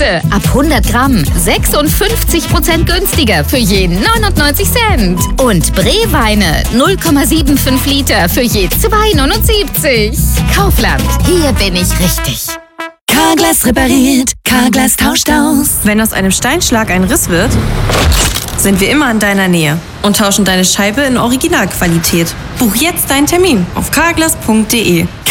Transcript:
Beste. Ab 100 Gramm 56% günstiger für je 99 Cent. Und Bre-Weine 0,75 Liter für je 2,79. Kaufland, hier bin ich richtig. Carglass repariert, Carglass tauscht aus. Wenn aus einem Steinschlag ein Riss wird, sind wir immer in deiner Nähe und tauschen deine Scheibe in Originalqualität. Buch jetzt deinen Termin auf carglass.de.